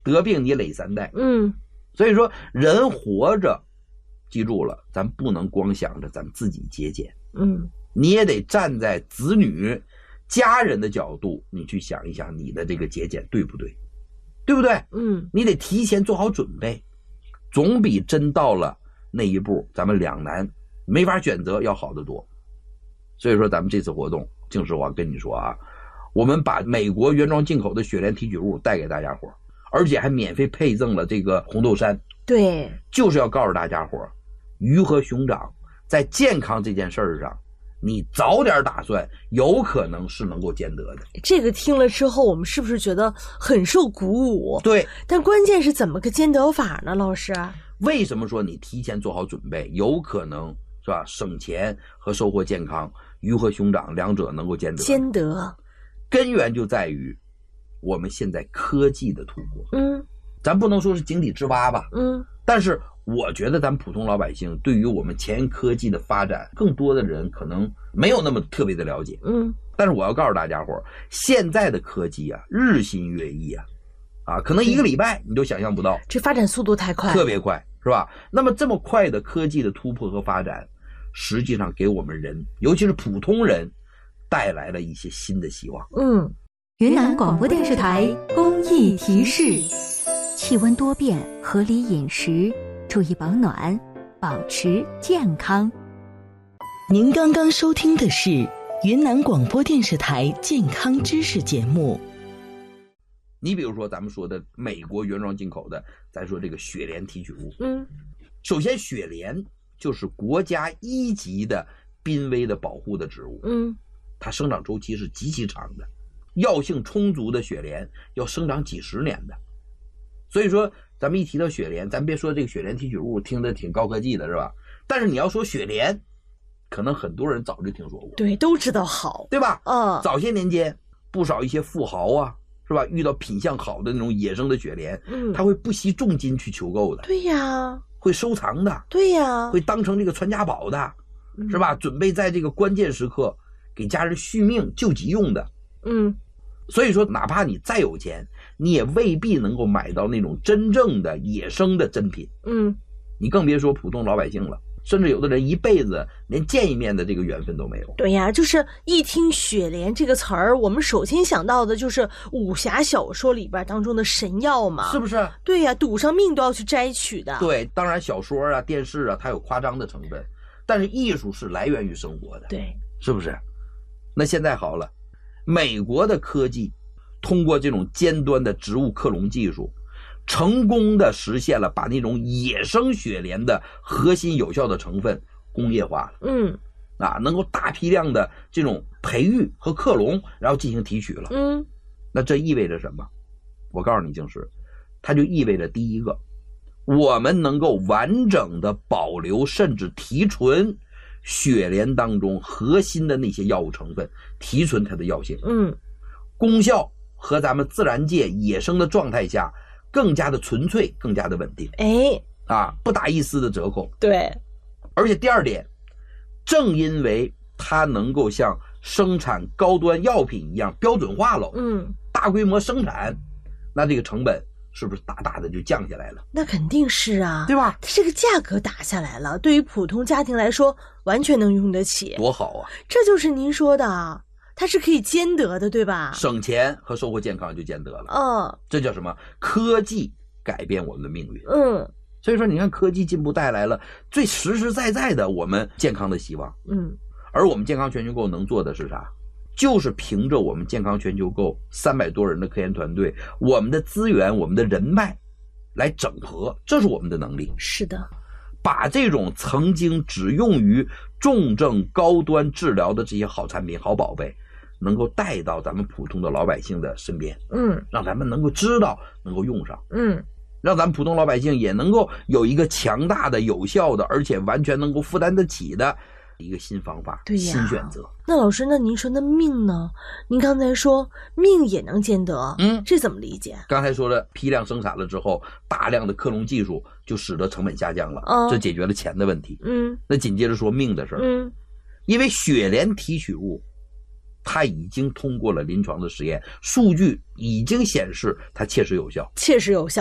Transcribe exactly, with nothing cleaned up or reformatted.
得病你累三代。 嗯， 所以说人活着，记住了，咱不能光想着咱们自己节俭， 嗯， 你也得站在子女、家人的角度，你去想一想你的这个节俭对不对，对不对？ 嗯， 你得提前做好准备，总比真到了那一步咱们两难没法选择要好得多。所以说咱们这次活动，静时我跟你说啊，我们把美国原装进口的雪莲提取物带给大家伙，而且还免费配赠了这个红豆杉。 对， 就是要告诉大家伙，鱼和熊掌在健康这件事儿上，你早点打算，有可能是能够兼得的。 这个听了之后，我们是不是觉得很受鼓舞？ 对， 但关键是怎么个兼得法呢，老师？ 为什么说你提前做好准备，有可能是吧？省钱和收获健康，鱼和熊掌两者能够兼得。 兼得， 根源就在于我们现在科技的突破。 嗯， 咱不能说是井底之蛙吧， 嗯， 但是我觉得咱们普通老百姓对于我们前沿科技的发展，更多的人可能没有那么特别的了解。 嗯， 但是我要告诉大家伙，现在的科技啊，日新月异啊，啊，可能一个礼拜你都想象不到， 这发展速度太快， 特别快，是吧？那么这么快的科技的突破和发展，实际上给我们人，尤其是普通人，带来了一些新的希望。 嗯， 云南广播电视台公益提示：气温多变，合理饮食，注意保暖，保持健康。 您刚刚收听的是云南广播电视台健康知识节目。 你比如说咱们说的美国原装进口的，咱说这个雪莲提取物， 嗯， 首先雪莲就是国家一级的濒危的保护的植物， 嗯， 它生长周期是极其长的，药性充足的雪莲要生长几十年的。所以说咱们一提到雪莲，咱别说这个雪莲提取物听着挺高科技的是吧，但是你要说雪莲，可能很多人早就听说过， 对，都知道好， 对吧？ 嗯， 早些年间不少一些富豪啊，是吧，遇到品相好的那种野生的雪莲， 嗯， 他会不惜重金去求购的， 对呀， 会收藏的， 对呀， 会当成这个传家宝的， 嗯， 是吧？准备在这个关键时刻给家人续命救急用的。 嗯， 所以说哪怕你再有钱，你也未必能够买到那种真正的野生的珍品， 嗯， 你更别说普通老百姓了，甚至有的人一辈子连见一面的这个缘分都没有。 对呀，就是一听雪莲这个词儿，我们首先想到的就是武侠小说里边当中的神药嘛， 是不是？ 对呀，赌上命都要去摘取的。 对，当然小说啊、电视啊，它有夸张的成分，但是艺术是来源于生活的， 对， 是不是？那现在好了，美国的科技通过这种尖端的植物克隆技术，成功的实现了把那种野生雪莲的核心有效的成分工业化了。 嗯， 啊，能够大批量的这种培育和克隆，然后进行提取了。 嗯， 那这意味着什么？我告诉你，静时，它就意味着第一个，我们能够完整的保留甚至提纯雪莲当中核心的那些药物成分，提纯它的药性， 嗯， 功效和咱们自然界野生的状态下更加的纯粹，更加的稳定。 哎， 啊，不打一丝的折扣。 对， 而且第二点，正因为它能够像生产高端药品一样标准化了， 嗯， 大规模生产，那这个成本是不是大大的就降下来了？ 那肯定是啊， 对吧？ 它这个价格打下来了，对于普通家庭来说，完全能用得起， 多好啊！ 这就是您说的，它是可以兼得的，对吧？ 省钱和收获健康就兼得了。 嗯， 这叫什么？科技改变我们的命运。 嗯， 所以说，你看科技进步带来了最实实在在的我们健康的希望。 嗯， 而我们健康全球购能做的是啥？就是凭着我们健康全球购三百多人的科研团队，我们的资源、我们的人脉来整合，这是我们的能力。 是的， 把这种曾经只用于重症高端治疗的这些好产品、好宝贝，能够带到咱们普通的老百姓的身边， 嗯， 让咱们能够知道，能够用上， 嗯， 让咱们普通老百姓也能够有一个强大的、有效的，而且完全能够负担得起的一个新方法、 对呀， 新选择。 那老师，那您说那命呢？您刚才说命也能兼得， 嗯， 这怎么理解？ 刚才说了，批量生产了之后，大量的克隆技术就使得成本下降了， 哦， 这解决了钱的问题。 嗯， 那紧接着说命的事儿， 嗯， 因为雪莲提取物它已经通过了临床的实验，数据已经显示它切实有效， 切实有效。